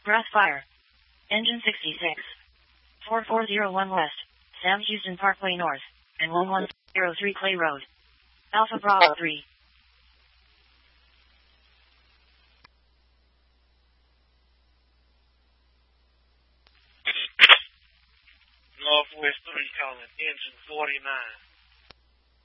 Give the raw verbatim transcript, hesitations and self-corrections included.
Grass fire. Engine sixty-six. four four zero one West. Sam Houston Parkway North. And one one zero three Clay Road. Alpha Bravo three. Northwest three calling. Engine forty-nine.